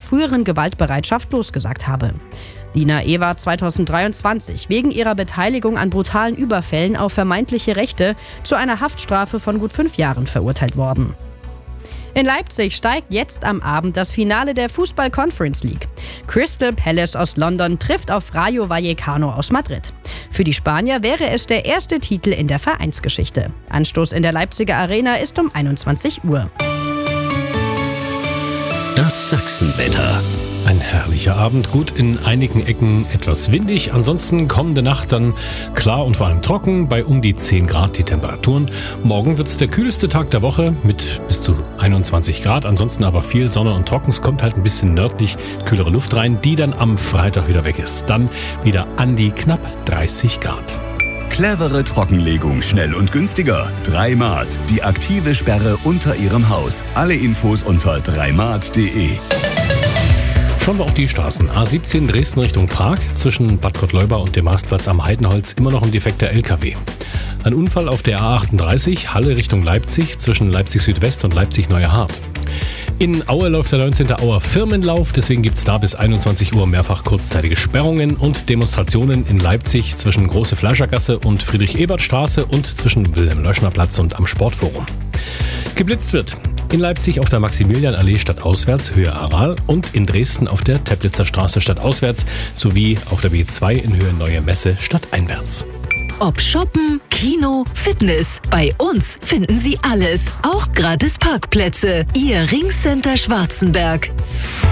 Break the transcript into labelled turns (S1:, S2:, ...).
S1: früheren Gewaltbereitschaft losgesagt habe. Lina E. war 2023 wegen ihrer Beteiligung an brutalen Überfällen auf vermeintliche Rechte zu einer Haftstrafe von gut 5 Jahren verurteilt worden. In Leipzig steigt jetzt am Abend das Finale der Fußball-Conference League. Crystal Palace aus London trifft auf Rayo Vallecano aus Madrid. Für die Spanier wäre es der erste Titel in der Vereinsgeschichte. Anstoß in der Leipziger Arena ist um 21 Uhr.
S2: Das Sachsenwetter.
S3: Ein herrlicher Abend, gut in einigen Ecken etwas windig. Ansonsten kommende Nacht dann klar und vor allem trocken, bei um die 10 Grad die Temperaturen. Morgen wird es der kühlste Tag der Woche mit bis zu 21 Grad. Ansonsten aber viel Sonne und trocken. Es kommt halt ein bisschen nördlich kühlere Luft rein, die dann am Freitag wieder weg ist. Dann wieder an die knapp 30 Grad.
S4: Clevere Trockenlegung, schnell und günstiger. 3Mart, die aktive Sperre unter Ihrem Haus. Alle Infos unter 3mart.de.
S3: Schauen wir auf die Straßen. A17 Dresden Richtung Prag, zwischen Bad Gottleuba und dem Marktplatz am Heidenholz immer noch ein defekter LKW. Ein Unfall auf der A38 Halle Richtung Leipzig, zwischen Leipzig Südwest und Leipzig Neuerhardt. In Aue läuft der 19. Auer Firmenlauf, deswegen gibt es da bis 21 Uhr mehrfach kurzzeitige Sperrungen und Demonstrationen in Leipzig zwischen Große Fleischergasse und Friedrich-Ebert-Straße und zwischen Wilhelm-Löschner-Platz und am Sportforum. Geblitzt wird in Leipzig auf der Maximilianallee stadtauswärts Höhe Aral und in Dresden auf der Teplitzer Straße stadtauswärts sowie auf der B2 in Höhe Neue Messe stadteinwärts.
S5: Ob Shoppen, Kino, Fitness, bei uns finden Sie alles, auch gratis Parkplätze. Ihr Ringcenter Schwarzenberg.